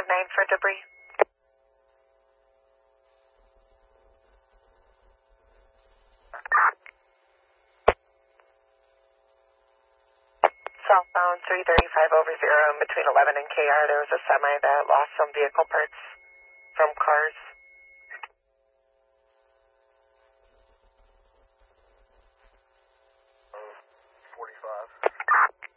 559 for debris. Southbound 335 over 0 in between 11 and KR. There was a semi that lost some vehicle parts from cars.